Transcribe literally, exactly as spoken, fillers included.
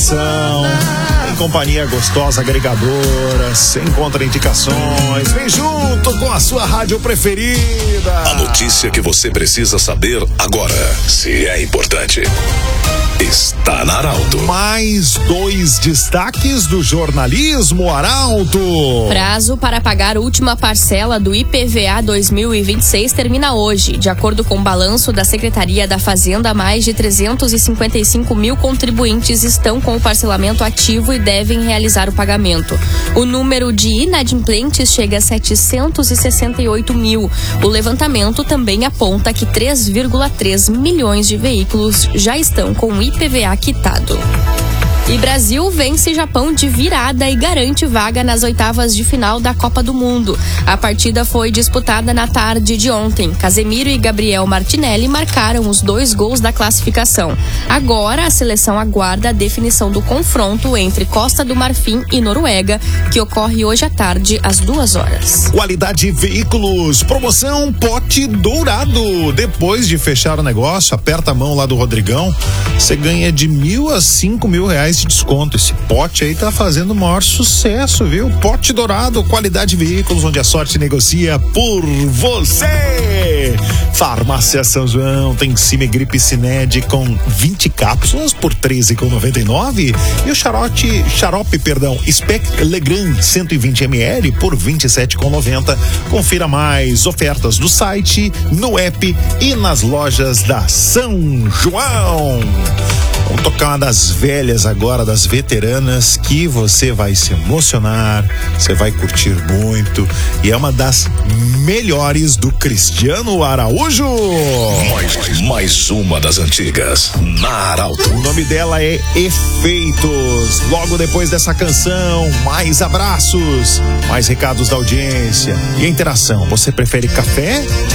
alimentação, em companhia gostosa, agregadora, sem contraindicações. Vem junto com a sua rádio preferida. A notícia que você precisa saber agora, se é importante, está na Arauto. Mais dois destaques do jornalismo Arauto. Prazo para pagar a última parcela do I P V A dois mil e vinte e seis termina hoje. De acordo com o balanço da Secretaria da Fazenda, mais de trezentos e cinquenta e cinco mil contribuintes estão com o parcelamento ativo e devem realizar o pagamento. O número de inadimplentes chega a setecentos e sessenta e oito mil. O levantamento também aponta que três vírgula três milhões de veículos já estão com o I P V A quitado. E Brasil vence Japão de virada e garante vaga nas oitavas de final da Copa do Mundo. A partida foi disputada na tarde de ontem. Casemiro e Gabriel Martinelli marcaram os dois gols da classificação. Agora a seleção aguarda a definição do confronto entre Costa do Marfim e Noruega, que ocorre hoje à tarde às duas horas. Qualidade Veículos, promoção Pote Dourado. Depois de fechar o negócio, aperta a mão lá do Rodrigão, você ganha de mil a cinco mil reais de desconto. Esse pote aí tá fazendo o maior sucesso, viu? Pote Dourado, Qualidade Veículos, onde a sorte negocia por você. Farmácia São João tem Cimegripe Cined com vinte cápsulas por treze reais e noventa e nove centavos e o xarope, xarope, perdão, Spec Legrand cento e vinte mililitros por vinte e sete reais e noventa centavos. Confira mais ofertas no site, no app e nas lojas da São João. Vamos tocar uma das velhas agora, das veteranas, que você vai se emocionar, você vai curtir muito, e é uma das melhores do Cristiano Araújo. Mais, mais uma das antigas, na Arauto. O nome dela é Efeitos. Logo depois dessa canção, mais abraços, mais recados da audiência e a interação. Você prefere café